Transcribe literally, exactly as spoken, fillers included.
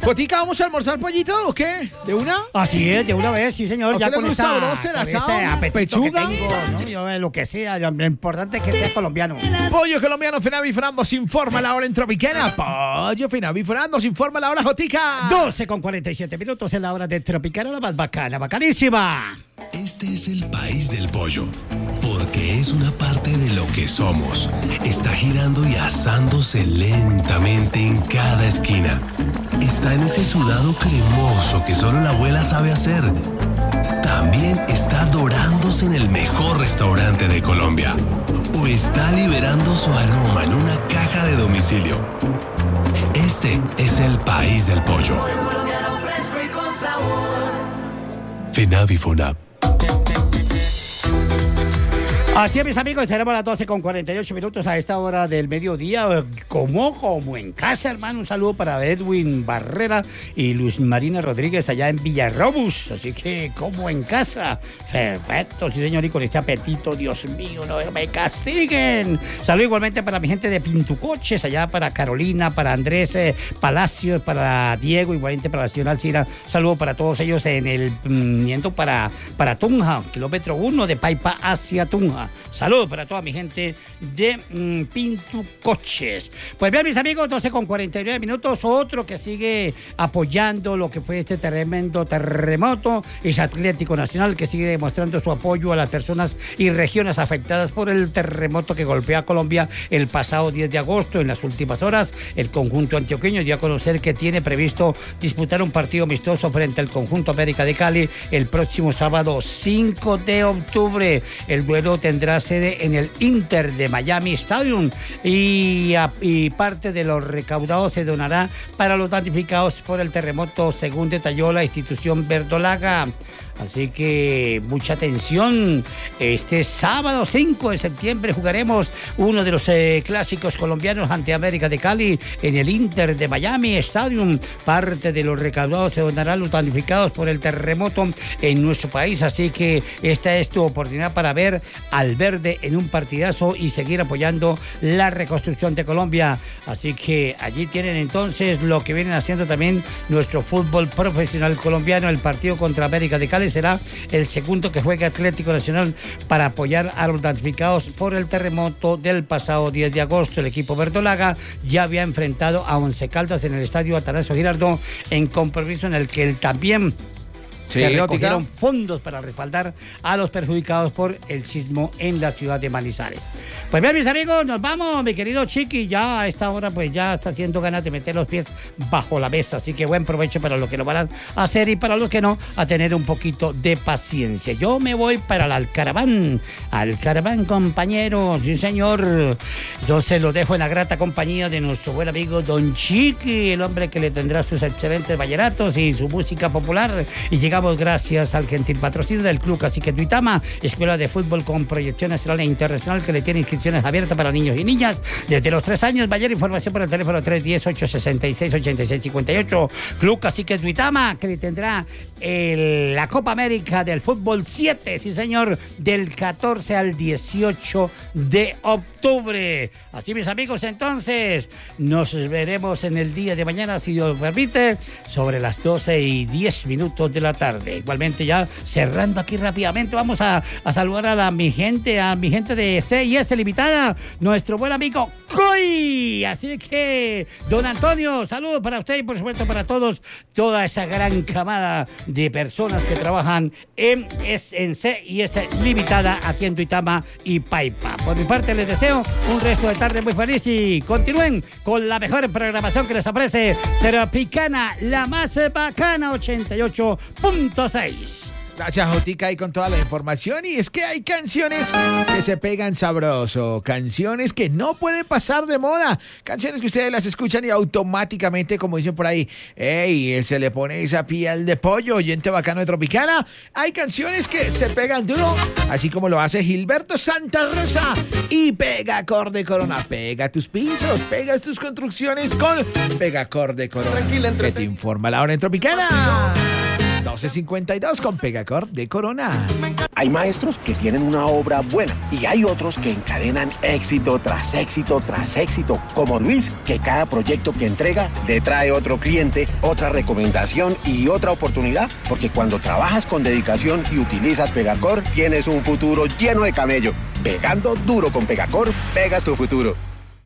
Jotica, ¿vamos a almorzar pollito o qué? ¿De una? Así es, de una vez, sí señor. ¿A Ya usted con le gusta esta, broster, con asado, este apetito pechuga? que tengo, ¿no? Yo, eh, lo que sea, yo, lo importante es que sea colombiano. Pollo colombiano, Fenavi Fran nos informa la hora en Tropicana. Pollo Fenavi Fran nos informa la hora, Jotica. doce con cuarenta y siete minutos en la hora de Tropicana, la más bacana, bacanísima. Este es el país del pollo, porque es una parte de lo que somos. Está girando y asándose lentamente en cada esquina. Está en ese sudado cremoso que solo la abuela sabe hacer. También está dorándose en el mejor restaurante de Colombia. O está liberando su aroma en una caja de domicilio. Este es el país del pollo. Fenavi Funab. Así es, mis amigos, tenemos las doce con cuarenta y ocho minutos a esta hora del mediodía. Como, como en casa, hermano. Un saludo para Edwin Barrera y Luz Marina Rodríguez allá en Villarrobus. Así que, como en casa. Perfecto, sí, señor. Y con este apetito, Dios mío, no me castiguen. Saludo igualmente para mi gente de Pintucoches, allá para Carolina, para Andrés eh, Palacios, para Diego, igualmente para la señora Alcira. Saludo para todos ellos en el yendo para, para Tunja, kilómetro uno de Paipa hacia Tunja. Saludos para toda mi gente de mm, Pintucoches. Pues bien, mis amigos, doce con cuarenta y nueve minutos. Otro que sigue apoyando lo que fue este tremendo terremoto es Atlético Nacional, que sigue demostrando su apoyo a las personas y regiones afectadas por el terremoto que golpeó a Colombia el pasado diez de agosto. En las últimas horas, el conjunto antioqueño dio a conocer que tiene previsto disputar un partido amistoso frente al conjunto América de Cali el próximo sábado cinco de octubre. El duelo tendrá sede en el Inter de Miami Stadium y, a, y parte de los recaudados se donará para los damnificados por el terremoto, según detalló la institución verdolaga. Así que mucha atención. Este sábado cinco de septiembre jugaremos uno de los eh, clásicos colombianos ante América de Cali en el Inter de Miami Stadium. Parte de los recaudados se donará a los damnificados por el terremoto en nuestro país. Así que esta es tu oportunidad para ver al verde en un partidazo y seguir apoyando la reconstrucción de Colombia. Así que allí tienen entonces lo que vienen haciendo también nuestro fútbol profesional colombiano. El partido contra América de Cali será el segundo que juegue Atlético Nacional para apoyar a los damnificados por el terremoto del pasado diez de agosto. El equipo verdolaga ya había enfrentado a Once Caldas en el estadio Atanasio Girardot en compromiso en el que él también Sí, se recogieron Ótica. fondos para respaldar a los perjudicados por el sismo en la ciudad de Manizales. Pues bien, mis amigos, nos vamos, mi querido Chiqui. Ya a esta hora pues ya está haciendo ganas de meter los pies bajo la mesa, así que buen provecho para los que lo van a hacer y para los que no, a tener un poquito de paciencia. Yo me voy para el Alcaraván, Alcaraván, compañeros, sí señor. Yo se lo dejo en la grata compañía de nuestro buen amigo Don Chiqui, el hombre que le tendrá sus excelentes vallenatos y su música popular. Y llegamos gracias al gentil patrocinio del Club Cacique Duitama, escuela de fútbol con proyección nacional e internacional que le tiene inscripciones abiertas para niños y niñas desde los tres años. Mayor información por el teléfono tres uno cero, ocho seis seis, ocho seis cinco ocho. Club Cacique Duitama, que le tendrá el, la Copa América del Fútbol siete, sí señor, del catorce al dieciocho de octubre. Así, mis amigos, entonces nos veremos en el día de mañana, si Dios permite, sobre las doce y diez minutos de la tarde. Igualmente, ya cerrando aquí rápidamente, vamos a, a saludar a la, mi gente, a mi gente de C I S Limitada, nuestro buen amigo Coy. Así que, don Antonio, saludos para usted y por supuesto para todos, toda esa gran camada de personas que trabajan en, en C I S Limitada aquí en Duitama y Paipa. Por mi parte, les deseo un resto de tarde muy feliz y continúen con la mejor programación que les ofrece Tropicana, la más bacana, ochenta y ocho punto seis. Gracias, Jotica, y con toda la información. Y es que hay canciones que se pegan sabroso, canciones que no pueden pasar de moda, canciones que ustedes las escuchan y automáticamente, como dicen por ahí, ¡ey! Se le pone esa piel de pollo, oyente bacano de Tropicana. Hay canciones que se pegan duro, así como lo hace Gilberto Santa Rosa y Pegacorde Corona. Pega tus pisos, pega tus construcciones con Pegacorde Corona, que te informa la hora en Tropicana. doce cincuenta y dos con Pegacor de Corona. Hay maestros que tienen una obra buena y hay otros que encadenan éxito tras éxito tras éxito, como Luis, que cada proyecto que entrega le trae otro cliente, otra recomendación y otra oportunidad, porque cuando trabajas con dedicación y utilizas Pegacor, tienes un futuro lleno de camello. Pegando duro con Pegacor, pegas tu futuro.